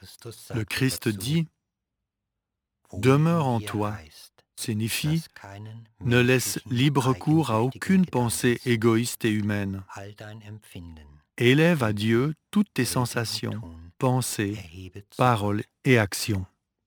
Le Christ dit « Demeure en toi » signifie « Ne laisse libre cours à aucune pensée égoïste et humaine. Élève à Dieu toutes tes sensations, pensées, paroles et actions. »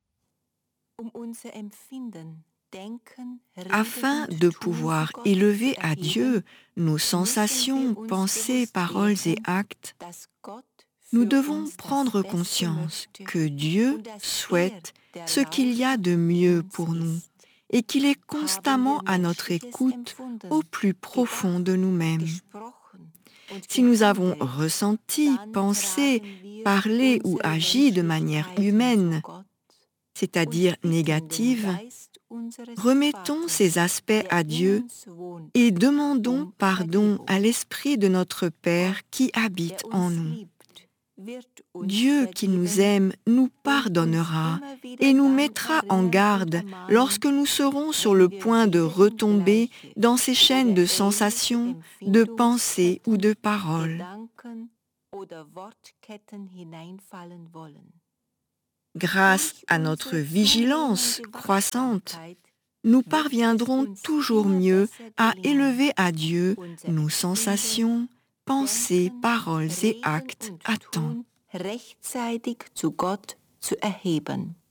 Afin de pouvoir élever à Dieu nos sensations, pensées, paroles et actes, nous devons prendre conscience que Dieu souhaite ce qu'il y a de mieux pour nous et qu'il est constamment à notre écoute au plus profond de nous-mêmes. Si nous avons ressenti, pensé, parlé ou agi de manière humaine, c'est-à-dire négative, remettons ces aspects à Dieu et demandons pardon à l'Esprit de notre Père qui habite en nous. Dieu qui nous aime nous pardonnera et nous mettra en garde lorsque nous serons sur le point de retomber dans ces chaînes de sensations, de pensées ou de paroles. Grâce à notre vigilance croissante, nous parviendrons toujours mieux à élever à Dieu nos sensations, pensées, paroles et actes à temps. Rechtzeitig zu Gott zu erheben.